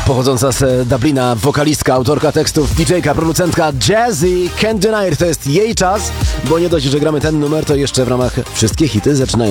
Pochodząca z Dublina wokalistka, autorka tekstów, DJ-ka, producentka Jazzy Can't Deny It. To jest jej czas, bo nie dość, że gramy ten numer, to jeszcze w ramach wszystkie hity zaczynają